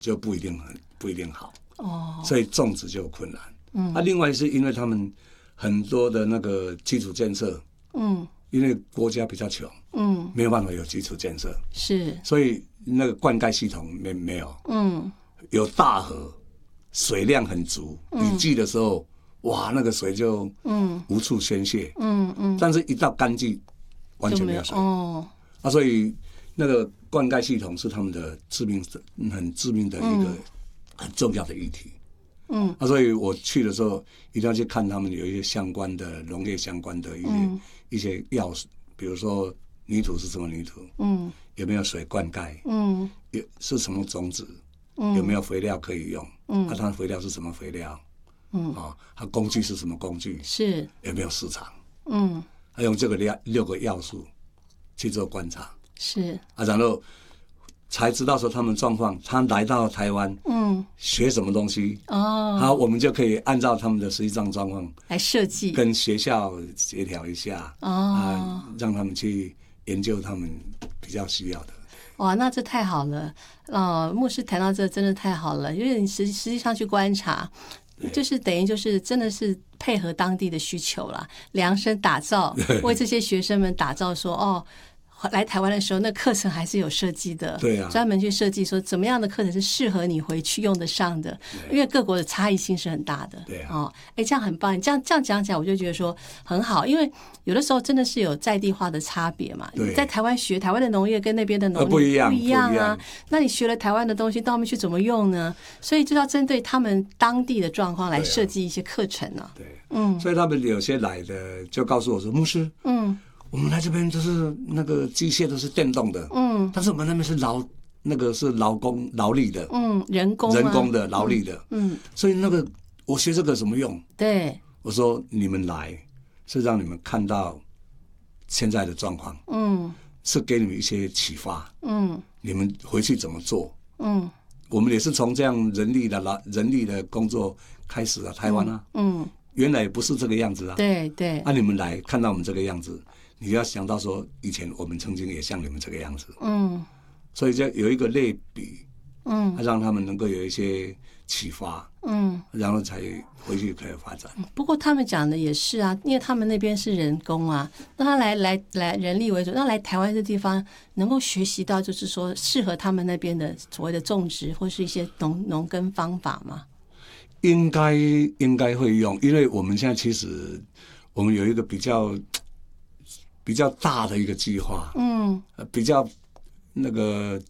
就不一定好。所以种植就有困难。另外是因为他们很多的那个基础建设，因为国家比较穷，没有办法有基础建设， 是， 所以那个灌溉系统没有，有大河，水量很足，雨季的时候，哇，那个水就无处宣泄，但是一到干季完全没有水，所以那个灌溉系统是他们的很致命的一个很重要的议题。所以我去的时候一定要去看他们有一些相关的农业相关的一些要素，比如说泥土是什么泥土，有没有水灌溉，是什么种子，有没有肥料可以用，它的肥料是什么肥料，它工具是什么工具， 是有没有市场，他用这个6个要素去做观察， 是然后才知道说他们状况，他来到台湾，学什么东西，好，我们就可以按照他们的实际状况来设计， 跟学校协调一下，让他们去研究他们比较需要的。 哇，那这太好了，牧师谈到这真的太好了，因为你实际上去观察，就是等于就是真的是配合当地的需求啦，量身打造，为这些学生们打造说来台湾的时候，那课程还是有设计的， 对啊， 专门去设计说怎么样的课程是适合你回去用得上的，因为各国的差异性是很大的， 对啊， 这样很棒，你这样讲起来，我就觉得说很好，因为有的时候真的是有在地化的差别嘛，你在台湾学台湾的农业跟那边的农业不一样啊，那你学了台湾的东西，到那边去怎么用呢？所以就要针对他们当地的状况来设计一些课程呢。 对，所以他们有些来的就告诉我说，牧师，我们来这边就是那个机械都是电动的，但是我们那边是劳力的， 人工的劳力的，所以那个我学这个什么用？ 对， 我说你们来是让你们看到现在的状况，是给你们一些启发，你们回去怎么做？我们也是从这样人力的工作开始啊，台湾啊，原来不是这个样子啊， 对， 你们来看到我们这个样子。你要想到说，以前我们曾经也像你们这个样子，所以就有一个类比，让他们能够有一些启发，然后才回去可以发展。 不过他们讲的也是啊，因为他们那边是人工啊，那他来人力为主，那来台湾这地方能够学习到，就是说适合他们那边的所谓的种植或是一些农耕方法吗？ 应该会用，因为我们现在其实我们有一个比较大的一个计划，比较那个，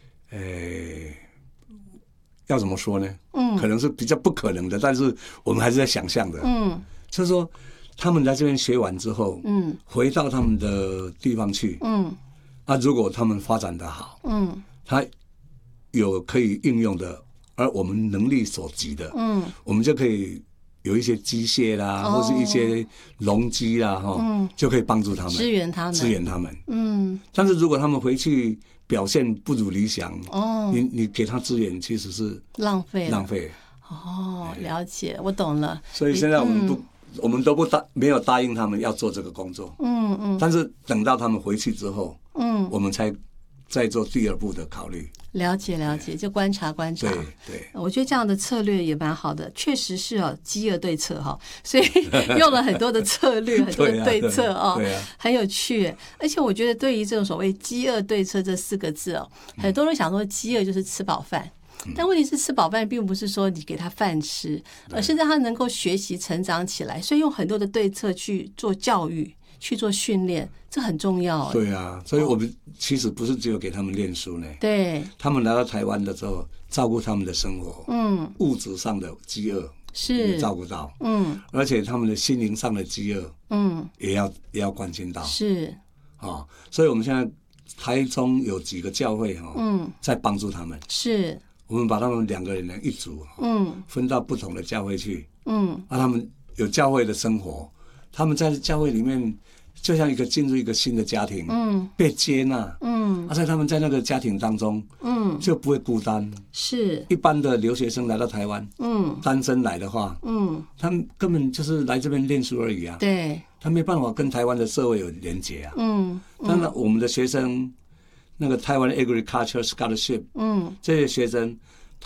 要怎么说呢？可能是比较不可能的，但是我们还是在想象的。就是说，他们在这边学完之后，回到他们的地方去，如果他们发展得好，他有可以应用的，而我们能力所及的，我们就可以有一些机械啦，或是一些农机啦，就可以帮助他们，支援他们。但是如果他们回去表现不如理想，你给他资源其实是浪费。 了解，我懂了。 所以现在我们都没有答应他们要做这个工作。但是等到他们回去之后，我们才再做第二步的考虑。 了解，就观察。 对， 我觉得这样的策略也蛮好的，确实是饥饿对策所以用了很多的策略，很多的对策很有趣。而且我觉得对于这种所谓饥饿对策这4个字很多人想说饥饿就是吃饱饭。但问题是吃饱饭并不是说你给他饭吃，而是让他能够学习成长起来，所以用很多的对策去做教育，去做训练，这很重要。 对啊，所以我们其实不是只有给他们念书呢，对，他们来到台湾的时候照顾他们的生活，物质上的饥饿是照顾到，而且他们的心灵上的饥饿，也要关心到，是所以我们现在台中有几个教会在帮助他们，是我们把他们2个人一组，分到不同的教会去，让他们有教会的生活，他们在教会里面就像进入一个新的家庭，被接纳，所以他们在那个家庭当中，就不会孤单。是一般的留学生来到台湾，单身来的话，他们根本就是来这边念书而已啊。对，他没办法跟台湾的社会有连结啊。当然，我们的学生那个台湾 Agriculture Scholarship，这些学生